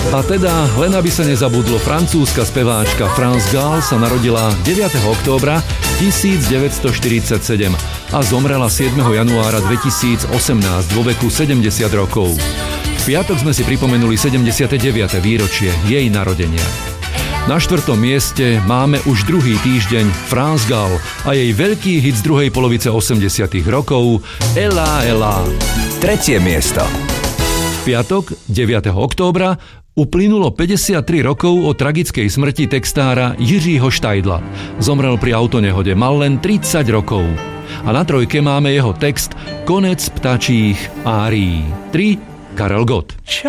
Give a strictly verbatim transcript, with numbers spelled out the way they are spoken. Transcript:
A teda, len aby sa nezabudlo, francúzska speváčka France Gall sa narodila deviateho októbra tisícdeväťstoštyridsaťsedem a zomrela siedmeho januára dvetisícosemnásť vo veku sedemdesiat rokov. V piatok sme si pripomenuli sedemdesiate deviate výročie jej narodenia. Na štvrtom mieste máme už druhý týždeň France Gall a jej veľký hit z druhej polovice osemdesiatych rokov Ela Ela. Tretie miesto. V piatok, deviateho októbra, uplynulo päťdesiattri rokov od tragickej smrti textára Jiřího Štajdla. Zomrel pri autonehode, mal len tridsať rokov. A na trojke máme jeho text Konec ptačích árií. tri. Karel Gott.